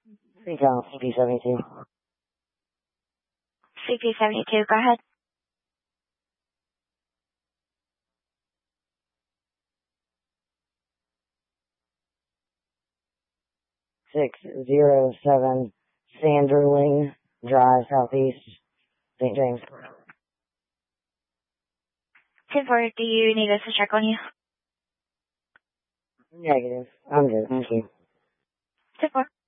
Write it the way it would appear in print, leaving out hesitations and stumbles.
Recall CP72. CP72, go ahead. .607 Sanderling Drive, Southeast, St. James. 10-4, do you need us to check on you? Negative. I'm good. Thank you. 10-4.